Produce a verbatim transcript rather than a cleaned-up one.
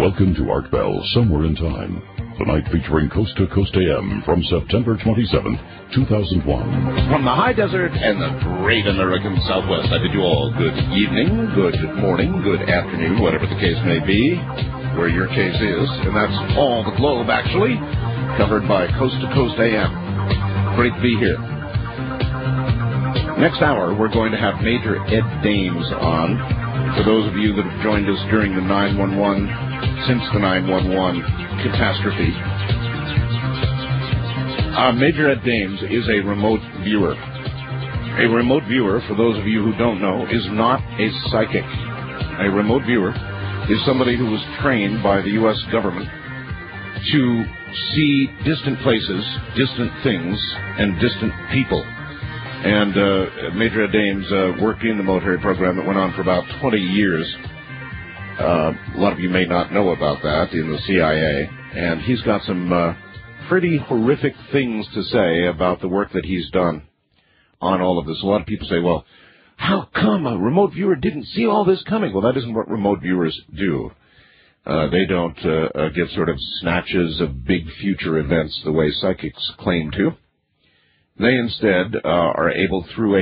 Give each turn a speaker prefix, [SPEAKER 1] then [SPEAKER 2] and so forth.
[SPEAKER 1] Welcome to Art Bell, Somewhere in Time. Tonight featuring Coast to Coast A M from September twenty-seventh, two thousand one.
[SPEAKER 2] From the high desert and the great American Southwest, I bid you all good evening, good morning, good afternoon, whatever the case may be, where your case is. And that's all the globe, actually, covered by Coast to Coast A M. Great to be here. Next hour, we're going to have Major Ed Dames on. For those of you that have joined us during the nine one one, since the nine one one catastrophe, uh, Major Ed Dames is a remote viewer. A remote viewer, for those of you who don't know, is not a psychic. A remote viewer is somebody who was trained by the U S government to see distant places, distant things, and distant people. And uh, Major Ed Dames uh, worked in the military program that went on for about twenty years. Uh, a lot of you may not know about that in the C I A. And he's got some uh, pretty horrific things to say about the work that he's done on all of this. A lot of people say, well, how come a remote viewer didn't see all this coming? Well, that isn't what remote viewers do. Uh, they don't uh, uh, get sort of snatches of big future events the way psychics claim to. They instead uh, are able, through a